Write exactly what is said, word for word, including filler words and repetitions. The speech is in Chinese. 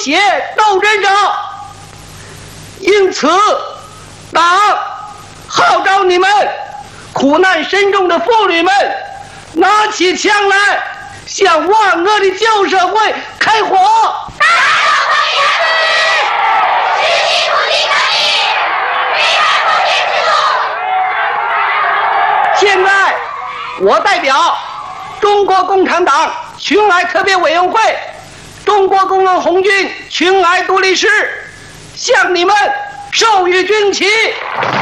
血斗争者。因此，党号召你们苦难深重的妇女们，拿起枪来，向万恶的旧社会开火！ 打倒封建主义，实行土地革命，推翻封建制度。 现在，我代表中国共产党群哀特别委员会、中国工人红军群哀独立师，向你们授予军旗。